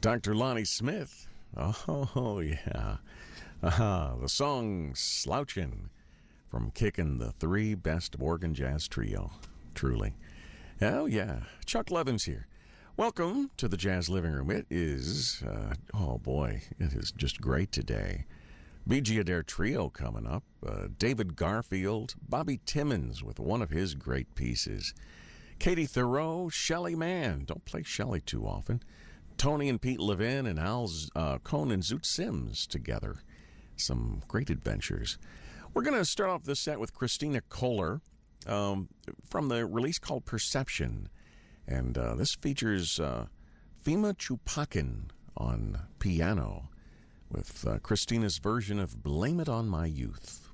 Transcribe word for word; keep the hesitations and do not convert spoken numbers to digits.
Doctor Lonnie Smith. Oh, yeah. Uh-huh. The song Slouchin' from Kickin' the Three Best Organ Jazz Trio. Truly. Oh, yeah. Chuck Levins here. Welcome to the Jazz Living Room. It is, uh, oh boy, it is just great today. B G Adair Trio coming up. Uh, David Garfield, Bobby Timmons with one of his great pieces. Katie Thoreau, Shelly Manne. Don't play Shelly too often. Tony and Pete Levin and Al uh, Cohn and Zoot Sims together. Some great adventures. We're going to start off this set with Christina Kohler um, from the release called Perception. And uh, this features uh, Fima Chupakin on piano with uh, Christina's version of Blame It on My Youth.